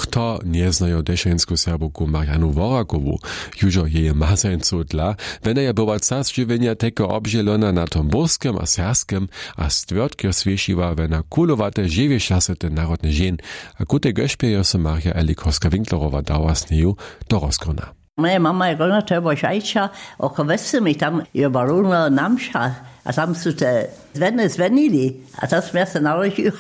To nie znają dešensku serbowku Marianu Worakowu. Južo jej mazańcu dla, wena je była czas żywienia teko obzielona na tom burskim a serskim, a stwiertkę swiesiła wena kulowate żywie szasete narodne żen, a kute gośpie jo se Maria Elikowska-Winklerowa dała z neju do rozkrona. Moja mama je gona treba žajča, oko vese mi tam je baruna namša, a tam su te zvenili, a tam sam ja se naložil.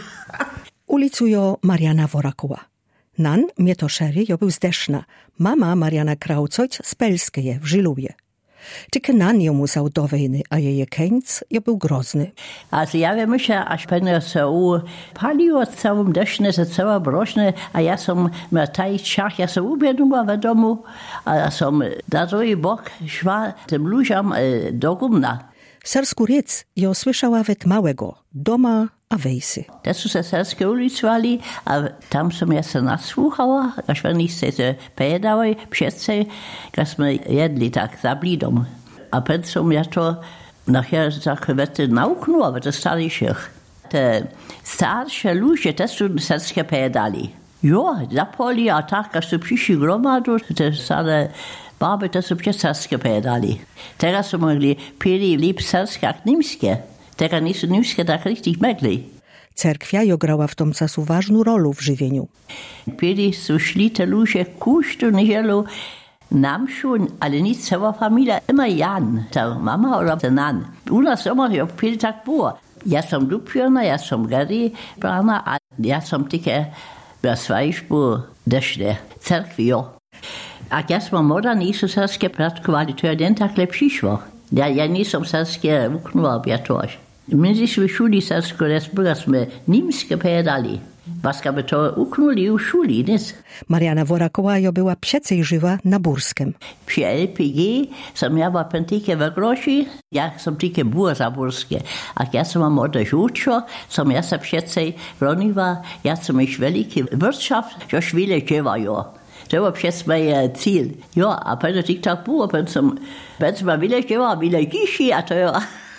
Ulicujo Mariana Worakowa. Nan mnie to szery jo był zdeszna. Mama Mariana Kraucojc z Pelskeje w Żyluje. Tylko nan jo musał do wojny, a jej keńc jo był grozny. Also ja wiem, że aż pewnie se paliło całym desznie, se cała brożne, a ja som na taj czach, ja se ubiedła w domu, a ja som na drugi bok szła tym ludziom do gumna. Sersku riec jo słyszała wet małego, doma a wejsy. To su se serske ulicovali, a tam som ja se nasłuchała, aż oni se pojedali přece, kad smo jedli tak za blidom. A pred som ja to nachher tak vete nauknula, vete starších. Te starsze ludzie, te su serske pojedali. Jo, zapoli, a tak, kad su přišli gromadu, te stare baby, te su přece serske pojedali. Teraz su mogli pili líp serske jak nímskie. Teraz nisu nímskie tak richtig mogli. Cerkwia jo grała w tom czasu ważną rolę w żywieniu. Pili su šli te ludzie kuštu niedzielu namšu, ale nic cała familia, immer Jan, ta mama oder ta nan. U nas immer jo pili tak było. Ja som dupiona, ja som Gary brana, a ja som tike na svajšbu dešne. Cerkvi jo. A ja smo moda nisu serske pratkovali, to je den tak lepši šlo. Ja nisam serske uknula objatož. My jsme v šuli Sersku Resburga jsme nímskie pojedali. Baska by to uknuli u šuli, nic. Mariana Worakowa jo była przecej żywa na Burskiem. Przy LPG som ja była pentike w groši, ja som tike było za Burskie. A ja som mam odežučo, som ja se przecej roniła, ja som iš veliki wirtschaft, jo švile dževajo. To był przez mój cel. Jo, a potem tik tak było, potem ma wile dževa, wile kiši, a to jo...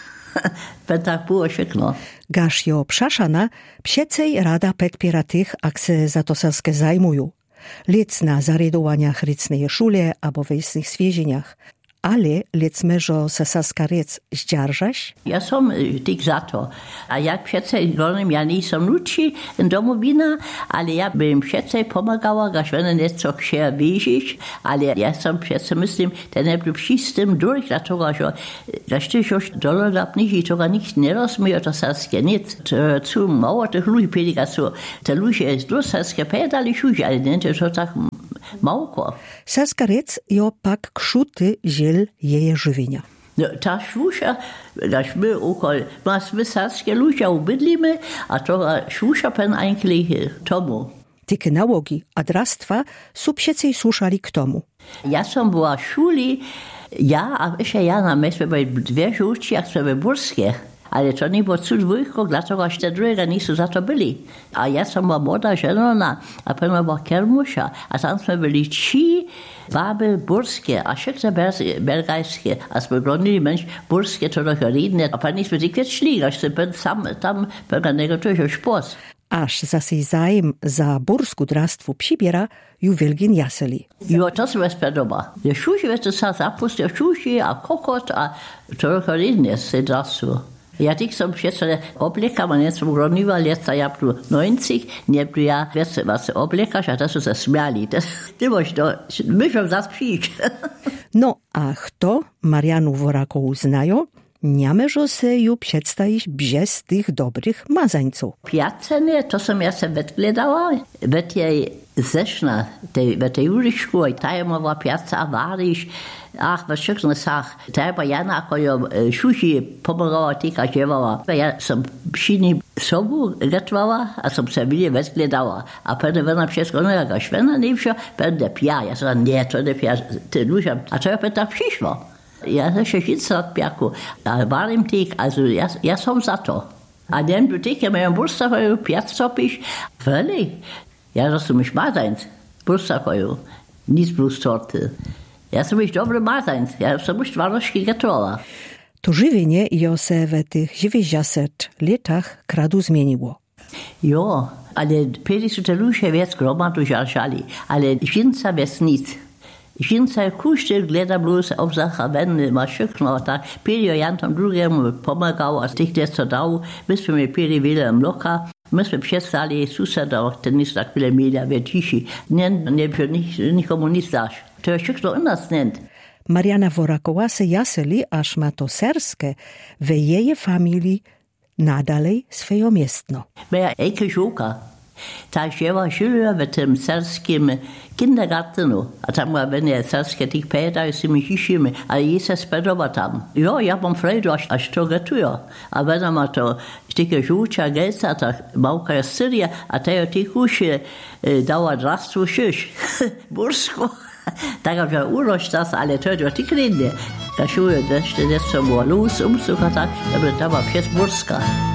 tak było świetno. Gaż jo przaszana, przecej rada podpiera tych, ak se za to serskie zajmują. Lec na zaredowaniach rycnej szule albo wejsnych świeżeniach. Ale lec meżo se serska rec zdzierżaś? Ja som tik za to. A jak przecej gonym, ja nisam nuči domowina, ale ja bym przecej pomagała, gaż wene nieco chciała wieżyć, ale ja som przecej myslím, ten nie był wszystkim durch, dlatego, że gaż ty już dolodab nici, to nikt nie rozumie to serskie, nic. Zu mało tych ludzi pediga, te ludzie do serskie pedali szuži, ale nie to tak małko. Serska rec jo pak krzuty ziel jeje żywienia. No, ta švuša, gaž my okol, my serskie ludzie ubydlimy, a to švuša pen eigentlich tomu. Tyke nałogi, a drastwa su przecej słuszali k tomu. Ja som była w szuli, ja, a jeszcze ja na mesme były dwie żółci, jak sobie burskie. Ale to nie było cud dwójko, dlatego że te drugie nisu za to byli. A ja som była młoda żenona, a pewno była kermusza, a tam sme byli trzy baby burskie, a wszyscy belgajskie. A sme bronili mensch burskie, to trochę ridne, a pani sme tik szli, aż se sam tam pewno negotują szpos. Aż zase zajem za bursku drastwu přibiera ju wielgin jaseli. Jo, to se spedoma. Je šuši vete sa zapustio šuši, a kokot, a trochę ridne se drastvu. Ja tik som přece obleka, man něco uroniva, leta ja pru 90, nebru ja věc, was se oblekaš, a to su se směli. Ty mož to, myšom zas přijít. No a kto Marianu Worakowu znajo, niameżo se ju przedstawić bez tych dobrych mazańców. Piacenie, to som ja se vedgledala, ved jej zešna, ved tej uličku, i tajemowa piaca avariš, ach, was všechno sach. Tajba Jana, ako jo šuši pomagala, tika dževala. Ja som přini sobu retvala, a som se vilje vedgledala. A pede vena všechno nejaka švena nevša, pede pia. Ja sam, ne, to ne pia, te dužam. A to je pede tak přišlo. Ja se šešica pjaku. A varim tik, also ja som za to. A den butik, ja mojom burstakoju, pjaccopiš, veli. Ja, to su miš mazańc, burstakoju, nic plus torty. Ja sam miš dobre mazańc, ja sam miš dvaroški getovala. To żywienie jo se w tych 90 latach kradu zmieniło. Jo, Ale pili su te ludzie wiec gromadu žaržali, ale žinca wiec nic. Žinca kušte gleda bluz obzacha ven, ma šukno, tak pili o jantom drugiemu pomagał, a z tych co dał, myśmy mi pili wiele mloka, myśmy przestali suseda, ten nic tak wiele mieli, wie ciszy, nie nikomu nic dasz. To jest szukno u nas nent. Mariana Worakowa se jaseli, aż ma to serskie, w jej familii nadalej swoje miestno. Była ejke żółka. Ta żyła Schüler w tym serskim kindergartenu. A tam były serskie tych pedał z tymi dziśćmi, ale jej se spedowa tam. Ja mam frajdu, aż to gotuje. A wenn ma to takie żółcia gejca, ta małka jest Syria, a te kusie dała drastwo szysz. Bursko. Tak że uroś das, ale to jest tylko inne. Kaszuje, to jest co było luz, umsłucha tak, aby to była przez Burska.